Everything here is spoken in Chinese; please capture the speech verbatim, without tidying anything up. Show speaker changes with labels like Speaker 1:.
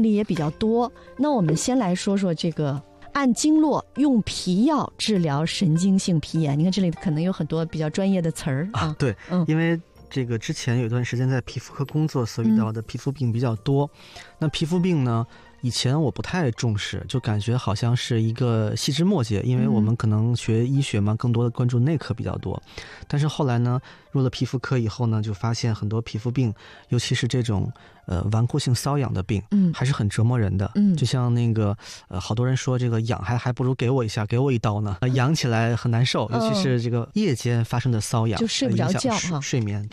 Speaker 1: 例也比较多。那我们先来说说这个按经络用皮药治疗神经性皮炎。你看这里可能有很多比较专业的词儿 啊,
Speaker 2: 啊。对，嗯，因为这个之前有一段时间在皮肤科工作，所遇到的皮肤病比较多。嗯、那皮肤病呢，以前我不太重视，就感觉好像是一个细枝末节，因为我们可能学医学嘛，更多的关注内科比较多。但是后来呢，入了皮肤科以后呢，就发现很多皮肤病，尤其是这种呃顽固性瘙痒的病，嗯，还是很折磨人的。嗯，就像那个呃，好多人说这个痒还还不如给我一下，给我一刀呢，呃、痒起来很难受，尤其是这个夜间发生的瘙痒，
Speaker 1: 就睡不着觉哈、
Speaker 2: 睡眠。